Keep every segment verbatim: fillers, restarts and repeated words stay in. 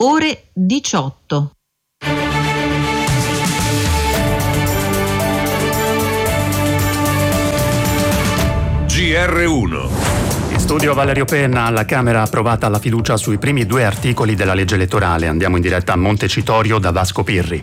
ore diciotto. G R uno. In studio Valerio Penna. Alla Camera approvata la fiducia sui primi due articoli della legge elettorale. Andiamo in diretta a Montecitorio da Vasco Pirri.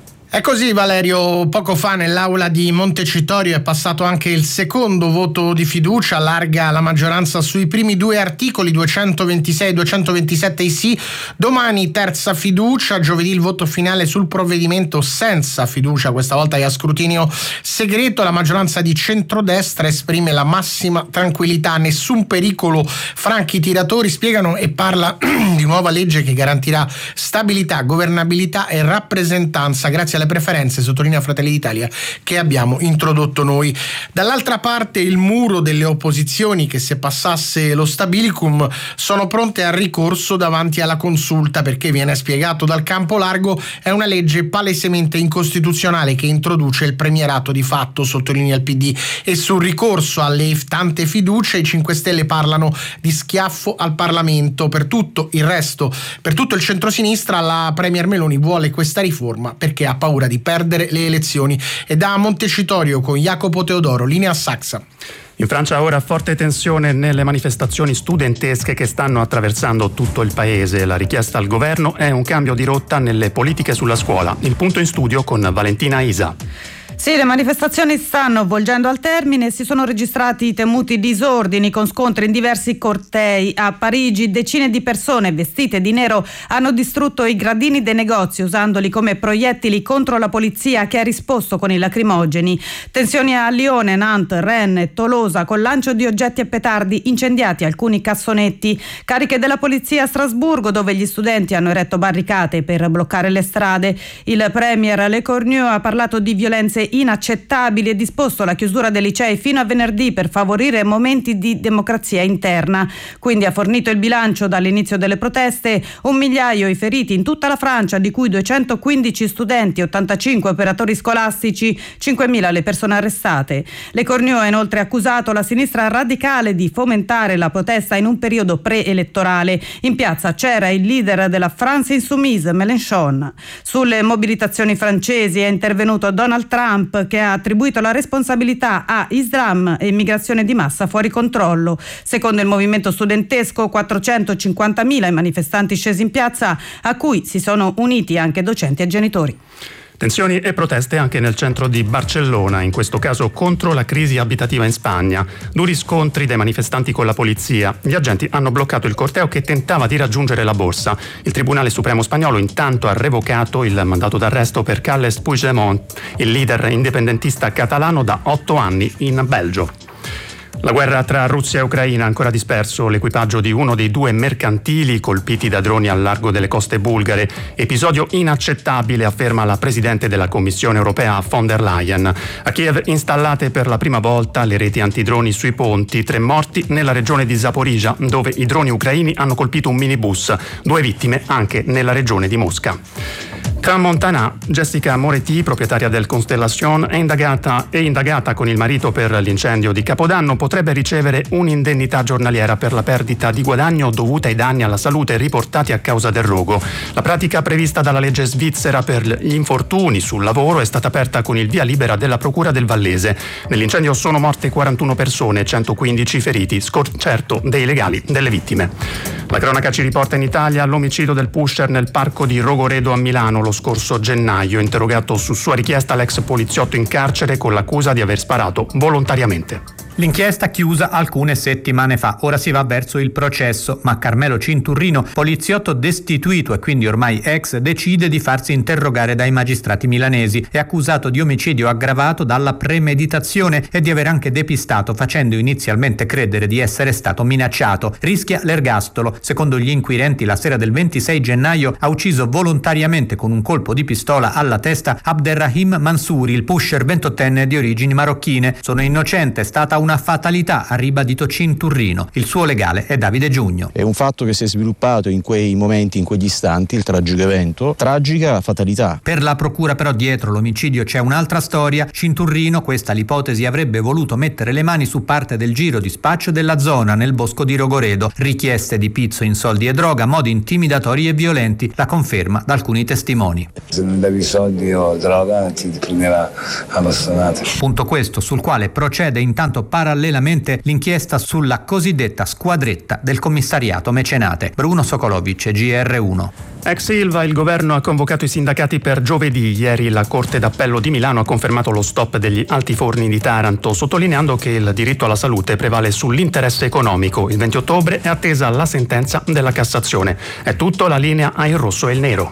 È così, Valerio, poco fa nell'aula di Montecitorio è passato anche il secondo voto di fiducia, allarga la maggioranza sui primi due articoli, duecentoventisei e duecentoventisette i sì. Domani terza fiducia, giovedì il voto finale sul provvedimento senza fiducia, questa volta è a scrutinio segreto. La maggioranza di centrodestra esprime la massima tranquillità, nessun pericolo, franchi tiratori, spiegano, e parla di nuova legge che garantirà stabilità, governabilità e rappresentanza grazie alle preferenze, sottolinea Fratelli d'Italia, che abbiamo introdotto noi. Dall'altra parte il muro delle opposizioni che, se passasse lo stabilicum, sono pronte al ricorso davanti alla consulta, perché viene spiegato dal campo largo è una legge palesemente incostituzionale che introduce il premierato di fatto, sottolinea il P D, e sul ricorso alle tante fiducie i cinque Stelle parlano di schiaffo al Parlamento. Per tutto il resto, per tutto il centrosinistra, la Premier Meloni vuole questa riforma perché ha paura di perdere le elezioni. E da Montecitorio con Jacopo Teodoro, linea Saxa. In Francia ora forte tensione nelle manifestazioni studentesche che stanno attraversando tutto il paese. La richiesta al governo è un cambio di rotta nelle politiche sulla scuola. Il punto in studio con Valentina Isa. Sì, le manifestazioni stanno volgendo al termine e si sono registrati temuti disordini con scontri in diversi cortei. A Parigi decine di persone vestite di nero hanno distrutto i gradini dei negozi usandoli come proiettili contro la polizia, che ha risposto con i lacrimogeni. Tensioni a Lione, Nantes, Rennes e Tolosa con lancio di oggetti e petardi, incendiati alcuni cassonetti. Cariche della polizia a Strasburgo, dove gli studenti hanno eretto barricate per bloccare le strade. Il premier Le Cornu ha parlato di violenze inaccettabili e disposto la chiusura dei licei fino a venerdì per favorire momenti di democrazia interna. Quindi ha fornito il bilancio dall'inizio delle proteste: un migliaio i feriti in tutta la Francia, di cui duecentoquindici studenti, ottantacinque operatori scolastici, cinquemila le persone arrestate. Le Cornu ha inoltre accusato la sinistra radicale di fomentare la protesta in un periodo preelettorale. In piazza c'era il leader della France Insoumise, Mélenchon. Sulle mobilitazioni francesi è intervenuto Donald Trump, che ha attribuito la responsabilità a Islam e immigrazione di massa fuori controllo. Secondo il movimento studentesco, quattrocentocinquantamila i manifestanti scesi in piazza, a cui si sono uniti anche docenti e genitori. Tensioni e proteste anche nel centro di Barcellona, in questo caso contro la crisi abitativa in Spagna. Duri scontri dei manifestanti con la polizia. Gli agenti hanno bloccato il corteo che tentava di raggiungere la borsa. Il Tribunale Supremo spagnolo intanto ha revocato il mandato d'arresto per Carles Puigdemont, il leader indipendentista catalano da otto anni in Belgio. La guerra tra Russia e Ucraina ha ancora disperso l'equipaggio di uno dei due mercantili colpiti da droni al largo delle coste bulgare. Episodio inaccettabile, afferma la presidente della Commissione europea von der Leyen. A Kiev installate per la prima volta le reti antidroni sui ponti. Tre morti nella regione di Zaporizhzhia, dove i droni ucraini hanno colpito un minibus. Due vittime anche nella regione di Mosca. Crans-Montana, Jessica Moretti, proprietaria del Constellation, è indagata, è indagata con il marito per l'incendio di Capodanno. Potrebbe ricevere un'indennità giornaliera per la perdita di guadagno dovuta ai danni alla salute riportati a causa del rogo. La pratica prevista dalla legge svizzera per gli infortuni sul lavoro è stata aperta con il via libera della Procura del Vallese. Nell'incendio sono morte quarantuno persone, centoquindici feriti, sconcerto dei legali delle vittime. La cronaca ci riporta in Italia l'omicidio del pusher nel parco di Rogoredo a Milano lo scorso gennaio. Interrogato su sua richiesta, l'ex poliziotto in carcere con l'accusa di aver sparato volontariamente. L'inchiesta chiusa alcune settimane fa, ora si va verso il processo, ma Carmelo Cinturrino, poliziotto destituito e quindi ormai ex, decide di farsi interrogare dai magistrati milanesi. È accusato di omicidio aggravato dalla premeditazione e di aver anche depistato, facendo inizialmente credere di essere stato minacciato. Rischia l'ergastolo. Secondo gli inquirenti, la sera del ventisei gennaio ha ucciso volontariamente con un colpo di pistola alla testa Abderrahim Mansouri, il pusher ventottenne di origini marocchine. Sono innocente, è stata una una fatalità, ha ribadito Cinturrino. Il suo legale è Davide Giugno. È un fatto che si è sviluppato in quei momenti, in quegli istanti, il tragico evento, tragica fatalità. Per la procura però dietro l'omicidio c'è un'altra storia. Cinturrino, questa l'ipotesi, avrebbe voluto mettere le mani su parte del giro di spaccio della zona nel bosco di Rogoredo. Richieste di pizzo in soldi e droga, modi intimidatori e violenti, la conferma da alcuni testimoni. Se non davi soldi o droga ti prendeva a bastonate. Punto questo sul quale procede intanto parallelamente l'inchiesta sulla cosiddetta squadretta del commissariato Mecenate. Bruno Sokolovic, G R uno. Ex Ilva, il governo ha convocato i sindacati per giovedì. Ieri la Corte d'Appello di Milano ha confermato lo stop degli altiforni di Taranto, sottolineando che il diritto alla salute prevale sull'interesse economico. Il venti ottobre è attesa la sentenza della Cassazione. È tutto, la linea a il rosso e il nero.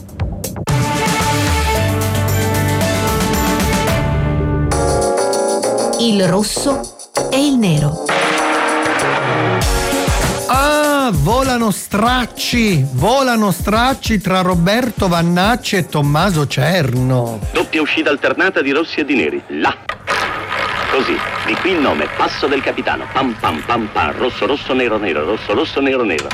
Il rosso e il nero. Ah, volano stracci, volano stracci tra Roberto Vannacci e Tommaso Cerno. Doppia uscita alternata di rossi e di neri. Là. Così, di qui il nome, passo del capitano. Pam pam pam pam, rosso rosso nero nero, rosso rosso nero nero.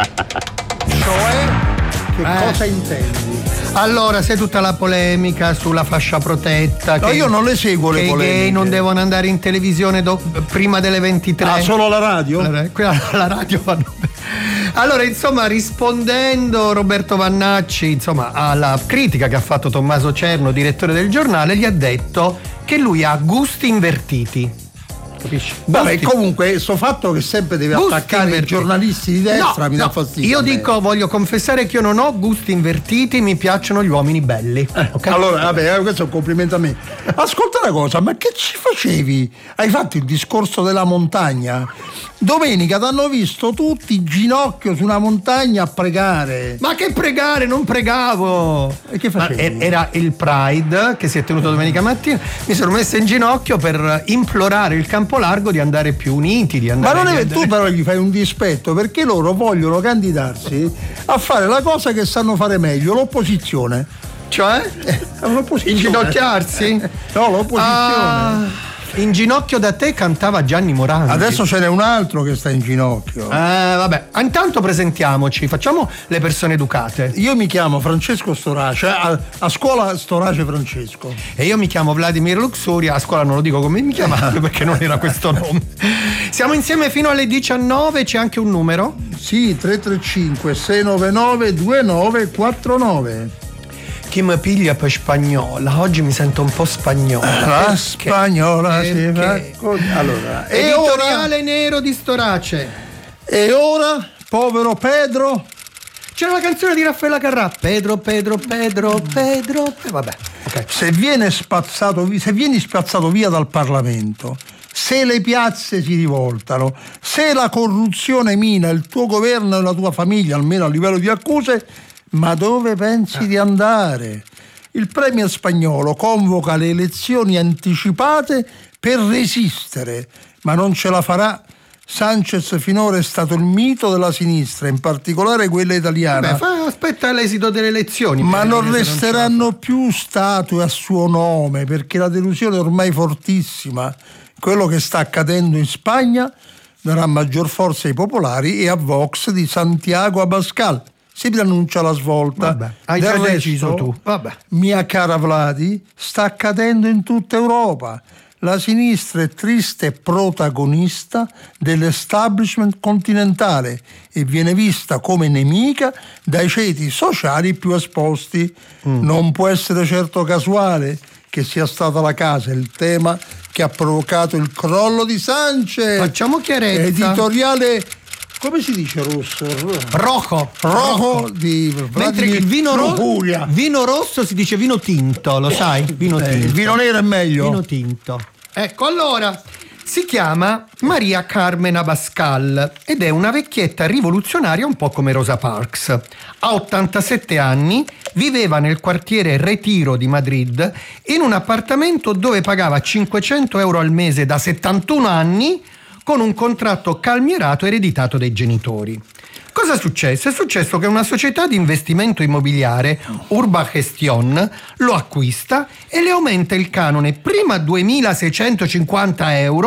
Cioè, che eh. cosa intendi? Allora, c'è tutta la polemica sulla fascia protetta. No, che io non le seguo le polemiche. I gay non devono andare in televisione do, prima delle ventitré. Ah, solo la radio? La, la radio fanno bene. Allora, insomma, rispondendo Roberto Vannacci, insomma, alla critica che ha fatto Tommaso Cerno, direttore del giornale, gli ha detto che lui ha gusti invertiti. Capisci? Vabbè, comunque, sto fatto che sempre deve gusti attaccare invertiti. I giornalisti di destra, no, mi dà no, fastidio. Io dico, voglio confessare che io non ho gusti invertiti, mi piacciono gli uomini belli. Eh, okay? Allora, vabbè, questo è un complimento a me. Ascolta una cosa, ma che ci facevi? Hai fatto il discorso della montagna? Domenica t'hanno visto tutti in ginocchio su una montagna a pregare. Ma che pregare? Non pregavo. E che facevi? Era il Pride che si è tenuto domenica mattina. Mi sono messo in ginocchio per implorare il campo largo di andare più uniti, di andare. Ma non è andare... tu però gli fai un dispetto, perché loro vogliono candidarsi a fare la cosa che sanno fare meglio, l'opposizione. Cioè? L'opposizione. Inginocchiarsi? No, l'opposizione. Ah. In ginocchio da te cantava Gianni Morandi. Adesso ce n'è un altro che sta in ginocchio. Eh, vabbè, intanto presentiamoci, facciamo le persone educate. Io mi chiamo Francesco Storace, a, a scuola Storace Francesco. E io mi chiamo Vladimir Luxuria, a scuola non lo dico come mi chiamate perché non era questo nome. Siamo insieme fino alle diciannove, c'è anche un numero? Sì, tre tre cinque sei nove nove due nove quattro nove. Chi mi piglia per spagnola? Oggi mi sento un po' spagnola. La perché? spagnola si fa così. Allora, editoriale ora... nero di Storace. E ora, povero Pedro. C'era la canzone di Raffaella Carrà. Pedro, Pedro, Pedro, Pedro. E eh, vabbè. Okay. Se viene spazzato, se vieni spazzato via dal Parlamento, se le piazze si rivoltano, se la corruzione mina il tuo governo e la tua famiglia, almeno a livello di accuse, ma dove pensi ah. di andare? Il premier spagnolo convoca le elezioni anticipate per resistere, ma non ce la farà. Sanchez finora è stato il mito della sinistra, in particolare quella italiana. Beh, fa, aspetta l'esito delle elezioni. Ma non resteranno non più statue a suo nome, perché la delusione è ormai fortissima. Quello che sta accadendo in Spagna darà maggior forza ai popolari e a Vox di Santiago Abascal. Si preannuncia la svolta. Vabbè, hai Del già resto, deciso tu. Vabbè. Mia cara Vladi, sta accadendo in tutta Europa. La sinistra è triste protagonista dell'establishment continentale e viene vista come nemica dai ceti sociali più esposti. Mm. Non può essere certo casuale che sia stata la casa il tema che ha provocato il crollo di Sanchez. Facciamo chiarezza. Editoriale, come si dice rosso? Rojo. Rojo di Mentre il vino, ro- vino rosso si dice vino tinto, lo sai? Vino eh, tinto. Il vino nero è meglio. Vino tinto. Ecco, allora, si chiama Maria Carmen Abascal ed è una vecchietta rivoluzionaria un po' come Rosa Parks. Ha ottantasette anni, viveva nel quartiere Retiro di Madrid in un appartamento dove pagava cinquecento euro al mese da settantuno anni con un contratto calmierato ereditato dai genitori. Cosa è successo? È successo che una società di investimento immobiliare, Urba Gestion, lo acquista e le aumenta il canone prima a duemilaseicentocinquanta euro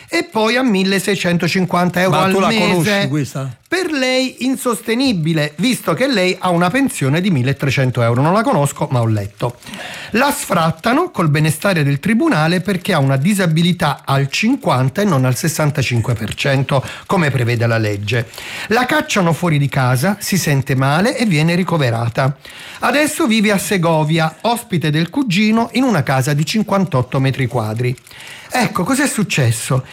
e poi a milleseicentocinquanta euro Ma al tu la mese. conosci questa? Per lei insostenibile, visto che lei ha una pensione di milletrecento euro. Non la conosco, ma ho letto. La sfrattano col benestare del tribunale perché ha una disabilità al cinquanta e non al sessantacinque per cento, come prevede la legge. La cacciano fuori di casa, si sente male e viene ricoverata. Adesso vive a Segovia, ospite del cugino in una casa di cinquantotto metri quadri. Ecco, cos'è successo?